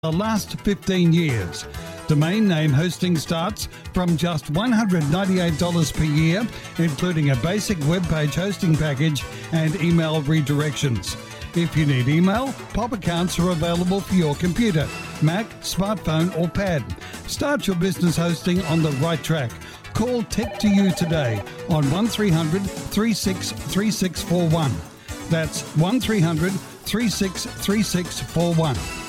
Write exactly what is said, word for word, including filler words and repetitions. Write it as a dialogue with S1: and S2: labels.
S1: the last fifteen years. Domain name hosting starts from just one hundred ninety-eight dollars per year, including a basic web page hosting package and email redirections. If you need email, Pop accounts are available for your computer, Mac, smartphone or pad. Start your business hosting on the right track. Call Tech to You today on one three hundred, three six three six four one. That's one three hundred, three six three six four one.